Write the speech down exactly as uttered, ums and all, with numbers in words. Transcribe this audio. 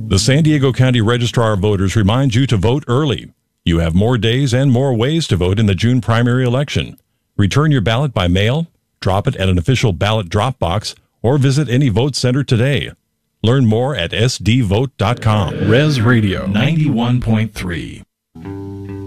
The San Diego County Registrar of Voters reminds you to vote early. You have more days and more ways to vote in the June primary election. Return your ballot by mail, drop it at an official ballot drop box, or visit any vote center today. Learn more at s d vote dot com. Res Radio ninety-one point three.